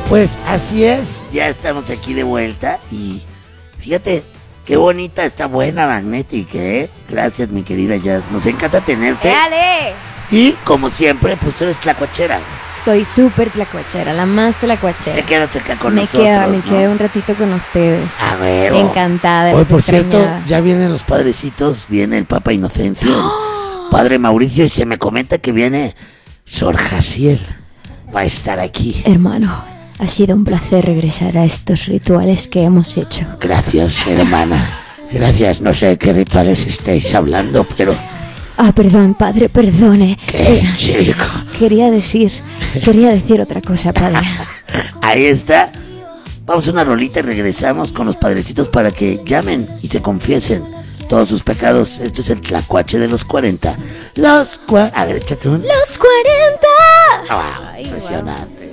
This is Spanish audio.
Pues así es, ya estamos aquí de vuelta y fíjate qué bonita, está buena Magnetic, ¿eh? Gracias, mi querida Jazz, nos encanta tenerte. ¡Dale! Y como siempre, pues tú eres tlacuachera. Soy súper tlacuachera, la más Te tlacuachera. quedas acá con Me nosotros, me ¿no? quedé un ratito con ustedes. A ver. Encantada. Hoy, los por cierto, extrañaba. ya vienen los padrecitos, viene el Papa Inocencio, el Padre Mauricio, y se me comenta que viene Sor Jaciel. Va a estar aquí. Hermano, ha sido un placer regresar a estos rituales que hemos hecho. Gracias, hermana. Gracias, no sé qué rituales estáis hablando, pero... Ah, perdón, padre, perdone. ¿Qué, chico? Quería decir otra cosa, padre. Ahí está. Vamos a una rolita y regresamos con los padrecitos para que llamen y se confiesen todos sus pecados. Esto es el tlacuache de los 40. A ver, échate un... ¡Los 40! Ah, impresionante.